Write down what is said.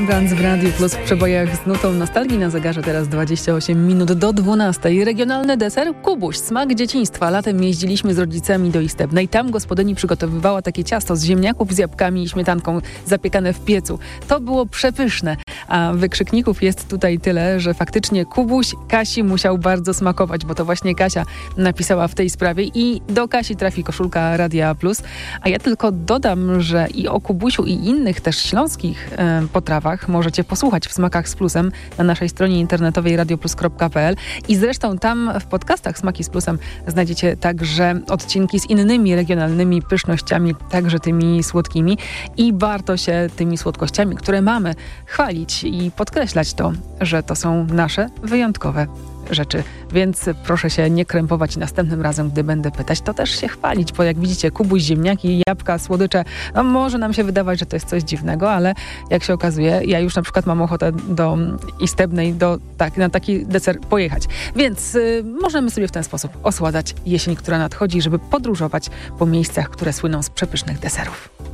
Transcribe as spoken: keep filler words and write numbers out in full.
Guns w Radiu Plus w przebojach z nutą nostalgii. Na zegarze teraz dwadzieścia osiem minut do dwunastej. Regionalny deser Kubuś, smak dzieciństwa. Latem jeździliśmy z rodzicami do Istebnej. Tam gospodyni przygotowywała takie ciasto z ziemniaków z jabłkami i śmietanką zapiekane w piecu. To było przepyszne. A wykrzykników jest tutaj tyle, że faktycznie Kubuś Kasi musiał bardzo smakować, bo to właśnie Kasia napisała w tej sprawie i do Kasi trafi koszulka Radia Plus. A ja tylko dodam, że i o Kubusiu i innych też śląskich e, potrawach możecie posłuchać w Smakach z Plusem na naszej stronie internetowej radioplus kropka p l i zresztą tam w podcastach Smaki z Plusem znajdziecie także odcinki z innymi regionalnymi pysznościami, także tymi słodkimi i warto się tymi słodkościami, które mamy, chwalić i podkreślać to, że to są nasze wyjątkowe rzeczy. Więc proszę się nie krępować i następnym razem, gdy będę pytać, to też się chwalić, bo jak widzicie, Kubuś, ziemniaki, jabłka, słodycze, no może nam się wydawać, że to jest coś dziwnego, ale jak się okazuje, ja już na przykład mam ochotę do Istebnej, do, tak, na taki deser pojechać. Więc y, możemy sobie w ten sposób osładać jesień, która nadchodzi, żeby podróżować po miejscach, które słyną z przepysznych deserów.